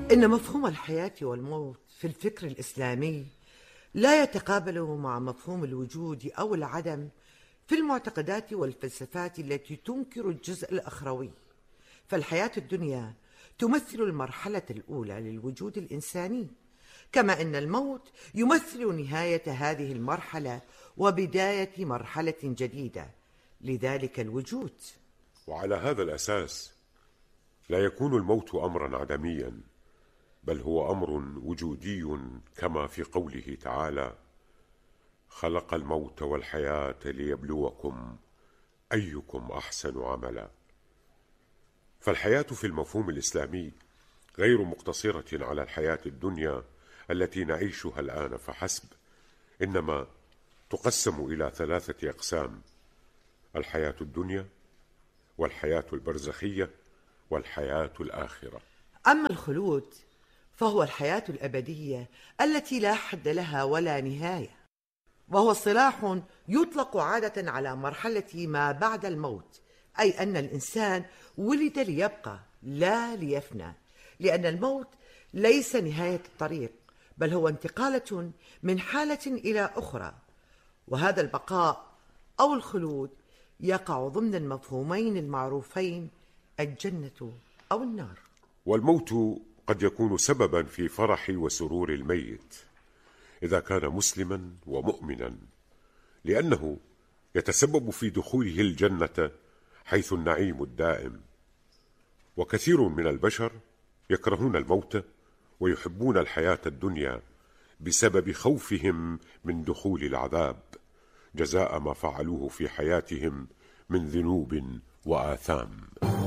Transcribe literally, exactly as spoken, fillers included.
إن مفهوم الحياة والموت في الفكر الإسلامي لا يتقابل مع مفهوم الوجود أو العدم في المعتقدات والفلسفات التي تنكر الجزء الأخروي. فالحياة الدنيا تمثل المرحلة الأولى للوجود الإنساني، كما أن الموت يمثل نهاية هذه المرحلة وبداية مرحلة جديدة لذلك الوجود. وعلى هذا الأساس لا يكون الموت أمرا عدميا، بل هو أمر وجودي، كما في قوله تعالى: خلق الموت والحياة ليبلوكم أيكم أحسن عملا. فالحياة في المفهوم الإسلامي غير مقتصرة على الحياة الدنيا التي نعيشها الآن فحسب، إنما تقسم إلى ثلاثة أقسام: الحياة الدنيا، والحياة البرزخية، والحياة الآخرة. أما الخلود فهو الحياة الأبدية التي لا حد لها ولا نهاية، وهو اصطلاح يطلق عادة على مرحلة ما بعد الموت، أي أن الإنسان ولد ليبقى لا ليفنى، لأن الموت ليس نهاية الطريق، بل هو انتقالة من حالة إلى أخرى. وهذا البقاء أو الخلود يقع ضمن المفهومين المعروفين: الجنة أو النار. والموت قد يكون سببا في فرح وسرور الميت إذا كان مسلما ومؤمنا، لأنه يتسبب في دخوله الجنة حيث النعيم الدائم. وكثير من البشر يكرهون الموت ويحبون الحياة الدنيا بسبب خوفهم من دخول العذاب، جزاء ما فعلوه في حياتهم من ذنوب وآثام.